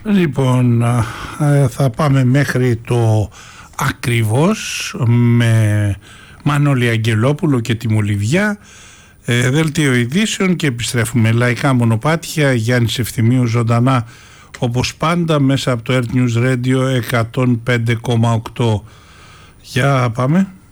Λοιπόν, θα πάμε μέχρι το ακριβώς με Μανώλη Αγγελόπουλο και τη Μολυβιά, δελτίο ειδήσεων, και επιστρέφουμε. Λαϊκά μονοπάτια, Γιάννης Ευθυμίου ζωντανά όπως πάντα μέσα από το Earth News Radio 105,8. Για πάμε.